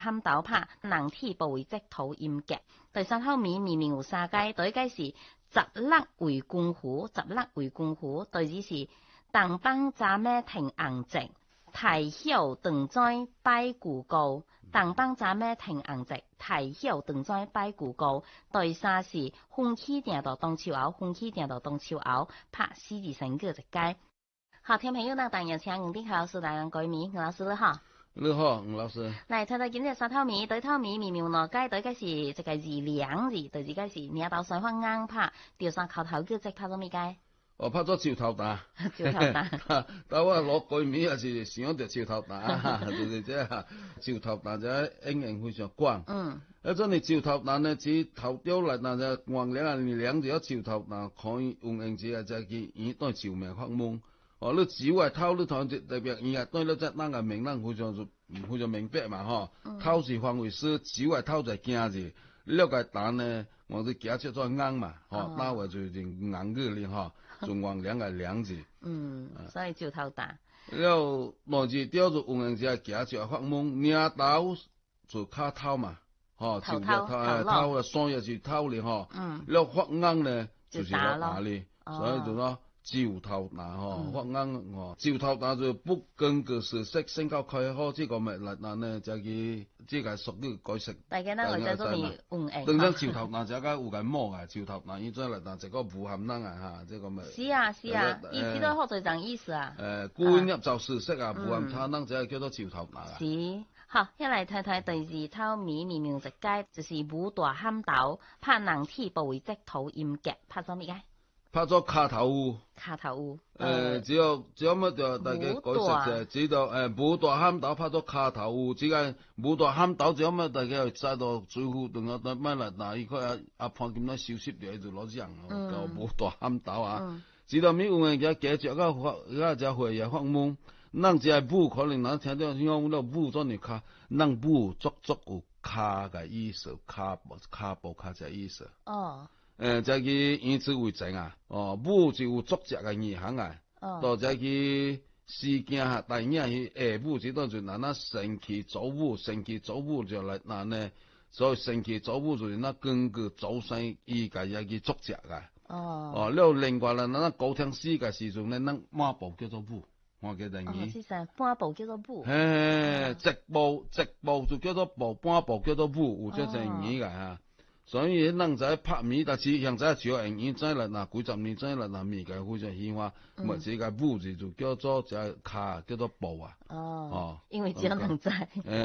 喊斗拍人體部位即土音格。第三套面明有三階，第一階是十粒為公虎，十粒為公虎。第二是東邦查咩停硬直，大曉長哉拜故高。東邦查咩停硬直，大曉長哉拜故高。第三是風起定到東樹坳，風起定到東樹坳，拍獅子山個一階。好，聽朋友呢，當然請吳定老師來講改名，吳老師你好。 你好，吳老師。 嚟睇睇今日三套面，對套面明明兩階，對階是一個字兩字，對二階是領導雙方硬拍，調上口頭叫即拍咗咩階？ 我拍咗潮頭蛋。 潮頭蛋。 但我攞改名也是想到潮頭蛋，就是即係潮頭蛋就應非常廣。一種你潮頭蛋呢，只頭雕嚟，但係橫兩條潮頭蛋可以用用字啊，就係佢都係潮命發夢。哦，你只係偷你睇特別，而家對你只單個名人非常明白嘛，嗬。偷是範圍師，只係偷就係驚字。呢個蛋呢，我哋假設咗硬嘛，嗬，單位就硬嘅咧，嗬，仲橫兩個兩字。 所以潮頭蛋。 然後內字雕就用用字係假設發夢，領導就卡偷嘛，嗬，潮偷啊，雙日就偷咧，嗬。然後發硬呢，就是落打咧，所以就講。潮頭蛋嗬，發硬哦，潮頭蛋就不根據事實先教開好，這個咪嚟嗱呢就係這個屬於改食。 大家呢我就做你等陣潮頭蛋就係有個摸嘅，潮頭蛋依再嚟但係個不含能啊嚇，這個咪。 是啊，意思都好在講意思啊。 故意入就事實啊，不含他能就係叫做潮頭蛋啊。 是，好，一嚟睇睇第二套面明明直街，就是武大喊斗，拍人體部位即土音格，拍咗咩嘅？ 拍咗卡頭烏，只有乜就大家改食就知道武大喊斗拍咗卡頭烏，只係武大喊斗只有乜大家知道最後同我乜嚟嗱，依個阿胖點樣消息嚟就攞人個武大喊斗啊，知道咩嘢嘅記住而家就會有發夢，能只係武可能嗱聽到先講到武咗你卡，能武足有卡嘅意思，卡步卡嘅意思。就係以此為證啊！武就有作者嘅意涵啊！到就係事件下，第二係武只當就嗱神奇造武，神奇造武就嚟嗱呢，所以神奇造武就係嗱根據造成依個一個作者嘅。呢另外啦，嗱高聽詩嘅時陣咧，嗱馬步叫做武，我嘅定義。 馬步叫做武。 直步就叫做步，馬步叫做武，有這定義嘅嚇。所以人仔拍面，但是現在只有人仔嚟嗱，幾十年仔嚟嗱，面嘅非常喜歡，咪這個武字就叫做就係卡，叫做步啊。 因為只有人仔。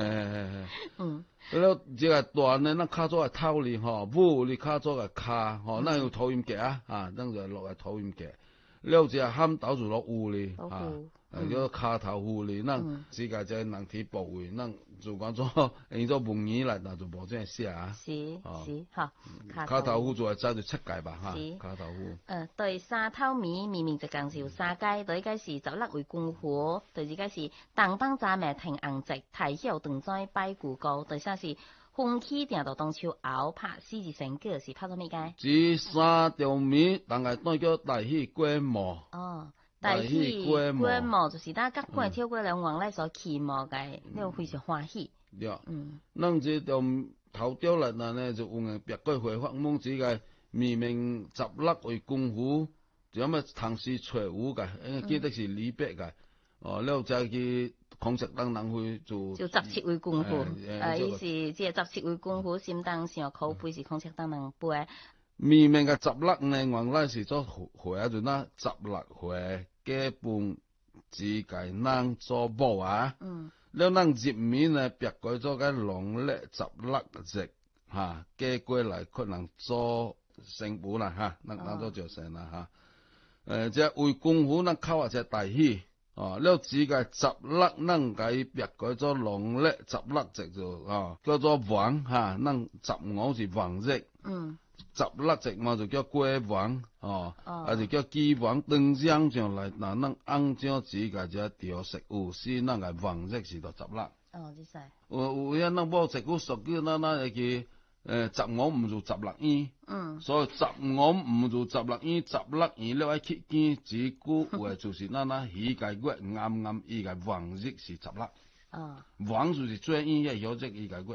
แล้ว這個段呢，那卡咗係偷哩，武你卡咗係卡，那有土音格啊，等就落係土音格。แล้ว這喊斗就落烏哩，叫卡頭烏哩，那這個就係人體部位，那就講咗用咗文言嚟，那就冇這樣寫啊。 是，好。 卡頭烏就係揸住七界吧，哈。卡頭烏。 對三套面明明就講是有三階，第一階是十粒為公虎，第二階是東邦查咩停硬直，大曉長哉拜故高，第三是風起定到東樹坳，拍獅子山個是拍咗咩階？ 這三條面，但係都叫大戲規模。 大戲規模就是大家過跳過兩王咧所期望嘅，呢個非常歡喜。 咱這條頭雕嚟呢，就用別個回發夢子嘅明明十粒為公虎，就有咩唐詩吹舞嘅，記得是李白嘅。แล้ว就係孔雀燈能去做。 就十七位公虎，意思即係十七位公虎，心當上口碑是孔雀燈能背。 明明嘅十粒呢，原來是做回啊，就那十粒回基本只計能做步啊。แล้ว能入面呢，別改咗嘅龍叻十粒隻嚇，基過嚟可能做成本啦嚇，能做就成啦嚇。即係為公虎能靠啊隻大戲。แล้ว只個十粒能計別改咗龍叻十粒隻就叫做王嚇，能十我是王隻。十粒隻嘛就叫龜王，就叫雞王。等樣上嚟嗱，能按照自個只調食有時能個王隻是到十粒。 知晒。 有一能冇食古熟嘅那個十我唔做十粒煙。所以十我唔做十粒煙，十粒煙了喺期間只顧為就是那起個月啱依個王隻是十粒。 王就是做音樂曉得伊甲我